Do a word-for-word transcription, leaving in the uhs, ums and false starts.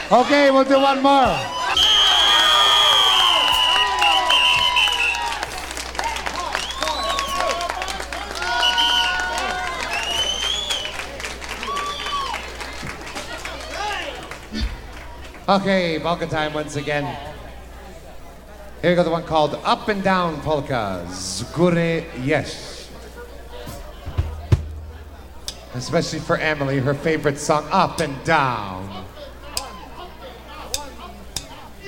Okay, we'll do one more. Okay, polka time once again. Here goes the one called Up and Down Polka, Z góry yes. Especially for Emily, her favorite song, Up and Down.